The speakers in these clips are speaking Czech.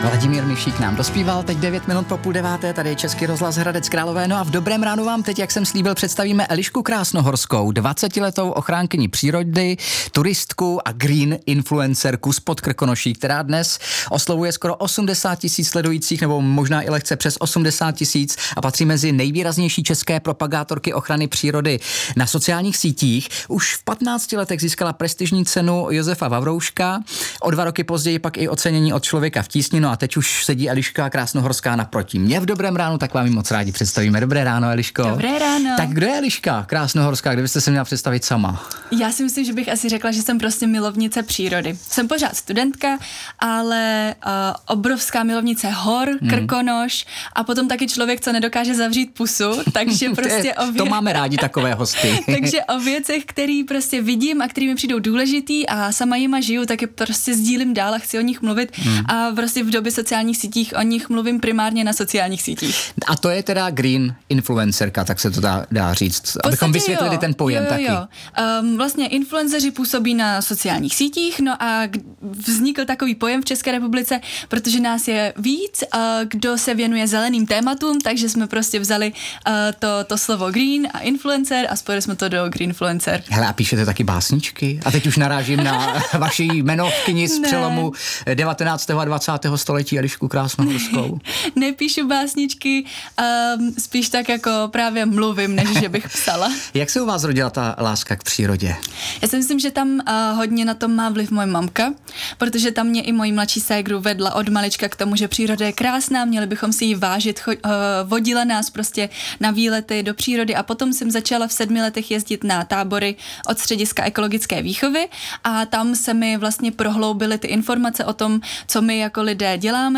Vladimír Mišík nám dospíval, teď 9 minut po 8:30, tady je Český rozhlas Hradec Králové. No a v dobrém ránu vám teď, jak jsem slíbil, představíme Elišku Krásnohorskou, 20letou ochránkyni přírody, turistku a green influencerku z Podkrkonoší, která dnes oslovuje skoro 80 000 sledujících, nebo možná i lehce přes 80 000 a patří mezi nejvýraznější české propagátorky ochrany přírody na sociálních sítích. Už v 15 letech získala prestižní cenu Josefa Vavrouška, o 2 roky později pak i ocenění od Člověka v tísni. No a teď už sedí Eliška Krásnohorská naproti mě v dobrém ránu, tak vám ji moc rádi představíme. Dobré ráno, Eliško. Dobré ráno. Tak kdo je Eliška Krásnohorská, kdybyste se měla představit sama? Já si myslím, že bych asi řekla, že jsem prostě milovnice přírody. Jsem pořád studentka, ale obrovská milovnice hor, Krkonoš a potom taky člověk, co nedokáže zavřít pusu, takže prostě to máme rádi takové hosty. Takže o věcech, který prostě vidím a který mi přijdou důležitý a sama jima žiju, tak je prostě sdílím dál a chci o nich mluvit a prostě v době sociálních sítích o nich mluvím primárně na sociálních sítích. A to je teda green influencerka, tak se to dá říct, abychom vysvětlili ten pojem taky. Vlastně influenceři působí na sociálních sítích, no a vznikl takový pojem v České republice, protože nás je víc, kdo se věnuje zeleným tématům, takže jsme prostě vzali to slovo green a influencer a spojili jsme to do greenfluencer. Hele, a píšete taky básničky? A teď už narážím na vaši jmenovkyni z přelomu 19. a 20. století Elišku Krásnohorskou. Nepíšu básničky, spíš tak jako právě mluvím, než že bych psala. Jak se u vás rodila ta láska k přírodě? Já si myslím, že tam hodně na tom má vliv moje mamka, protože tam mě i moji mladší ségru vedla od malička k tomu, že příroda je krásná, měli bychom si ji vážit, vodila nás prostě na výlety do přírody a potom jsem začala v 7 letech jezdit na tábory od Střediska ekologické výchovy a tam se mi vlastně prohloubily ty informace o tom, co my jako lidé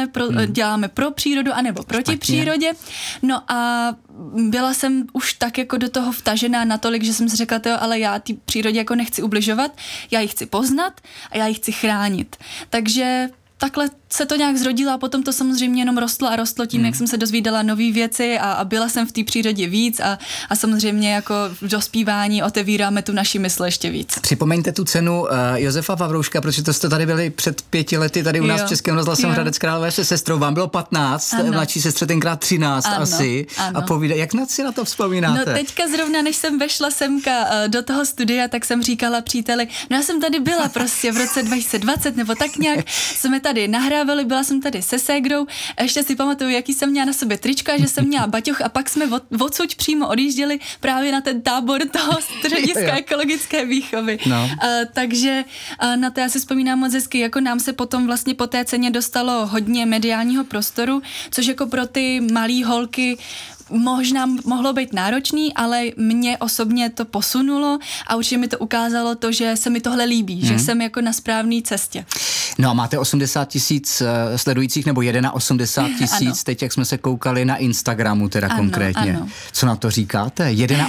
děláme pro přírodu anebo proti přírodě. No a byla jsem už tak jako do toho vtažená natolik, že jsem si řekla, ale já té přírodě jako nechci ubližovat, já ji chci poznat a já ji chci chránit. Takže takhle se to nějak zrodilo a potom to samozřejmě jenom rostlo a rostlo tím, jak jsem se dozvídala nové věci a byla jsem v té přírodě víc a samozřejmě jako v dospívání otevíráme tu naši mysl ještě víc. Připomeňte tu cenu Josefa Vavrouška, protože to jste tady byli před 5 lety tady u nás v Českém rozhlasem Hradec Králové se sestrou. Vám bylo 15, mladší sestře tenkrát 13 asi. Ano. A povídej, jak si na to vzpomínáte? No teďka zrovna, než jsem vešla semka do toho studia, tak jsem říkala příteli, no já jsem tady byla prostě v roce 2020 nebo tak nějak, jsme tady nahrávali, byla jsem tady se ségrou, ještě si pamatuju, jaký jsem měla na sobě trička, že jsem měla baťoch a pak jsme odsud přímo odjížděli právě na ten tábor toho Střediska ekologické výchovy. No. Takže na to já si vzpomínám moc hezky, jako nám se potom vlastně po té ceně dostalo hodně mediálního prostoru, což jako pro ty malý holky možná mohlo být náročný, ale mě osobně to posunulo a určitě mi to ukázalo to, že se mi tohle líbí, že jsem jako na správné cestě. No a máte 80 000 sledujících nebo 81 000 teď, jak jsme se koukali na Instagramu teda konkrétně. Ano. Co na to říkáte?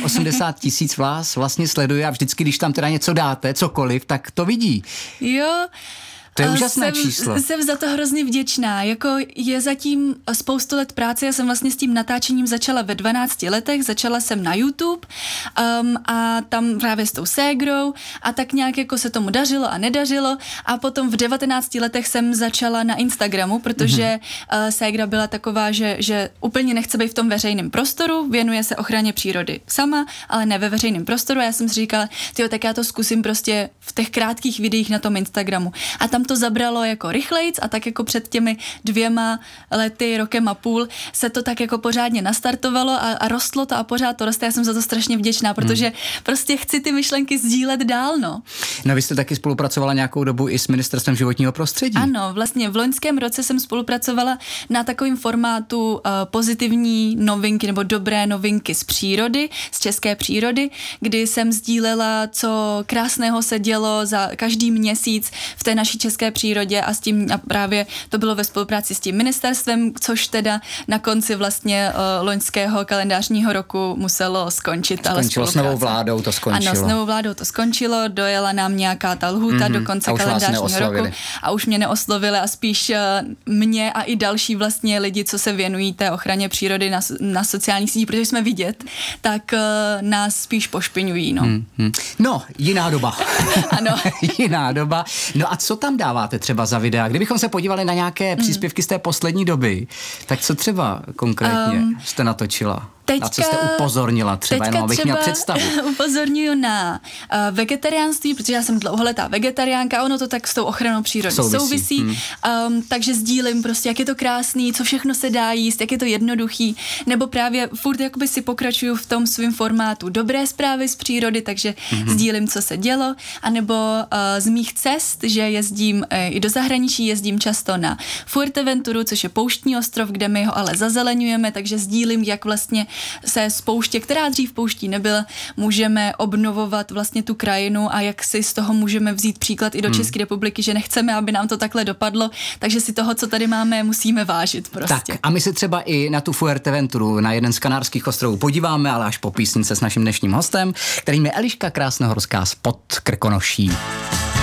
81 000 vás vlastně sleduje a vždycky, když tam teda něco dáte, cokoliv, tak to vidí. Jo. To je úžasné číslo. Jsem za to hrozně vděčná. Jako je zatím spoustu let práce. Já jsem vlastně s tím natáčením začala ve 12 letech. Začala jsem na YouTube a tam právě s tou ségrou a tak nějak jako se tomu dařilo a nedařilo. A potom v 19 letech jsem začala na Instagramu, protože ségra byla taková, že úplně nechce být v tom veřejném prostoru, věnuje se ochraně přírody sama, ale ne ve veřejném prostoru. A já jsem si říkala, tak já to zkusím prostě v těch krátkých videích na tom Instagramu. A tam to zabralo jako rychlejc a tak jako před těmi 2 lety, rokem a půl se to tak jako pořádně nastartovalo a rostlo to a pořád to roste. Já jsem za to strašně vděčná, protože prostě chci ty myšlenky sdílet dál, no. No vy jste taky spolupracovala nějakou dobu i s Ministerstvem životního prostředí. Ano, vlastně v loňském roce jsem spolupracovala na takovém formátu pozitivní novinky nebo dobré novinky z přírody, z české přírody, kdy jsem sdílela, co krásného se dělo za každý měsíc v té naší české přírodě a s tím a právě to bylo ve spolupráci s tím ministerstvem, což teda na konci vlastně loňského kalendářního roku muselo skončit. Skončilo s novou vládou, to skončilo. Ano, s novou vládou to skončilo, dojela nám nějaká ta lhůta do konce kalendářního roku a už mě neoslovili a spíš mě a i další vlastně lidi, co se věnují té ochraně přírody na sociálních sítích, protože jsme vidět, tak nás spíš pošpiňují, no. No, jiná doba. Ano. Jiná doba. No a co tam dáváte třeba za videa? Kdybychom se podívali na nějaké příspěvky z té poslední doby, tak co třeba konkrétně jste natočila? Na co jste upozornila třeba, jenom abych měl představu? Upozorňuji na vegetariánství, protože já jsem dlouholetá vegetariánka, ono to tak s tou ochranou přírody souvisí. Takže sdílím prostě, jak je to krásný, co všechno se dá jíst, jak je to jednoduchý, nebo právě furt jakoby si pokračuju v tom svém formátu dobré zprávy z přírody, takže sdílím, co se dělo, anebo z mých cest, že jezdím i do zahraničí, jezdím často na Fuerteventuru, což je pouštní ostrov, kde my ho ale zazeleňujeme, takže sdílím, jak vlastně se z pouště, která dřív pouští nebyla, můžeme obnovovat vlastně tu krajinu a jak si z toho můžeme vzít příklad i do České republiky, že nechceme, aby nám to takhle dopadlo, takže si toho, co tady máme, musíme vážit prostě. Tak a my se třeba i na tu Fuerteventuru, na jeden z Kanárských ostrovů podíváme, ale až po písničce s naším dnešním hostem, kterým je Eliška Krásnohorská z Podkrkonoší.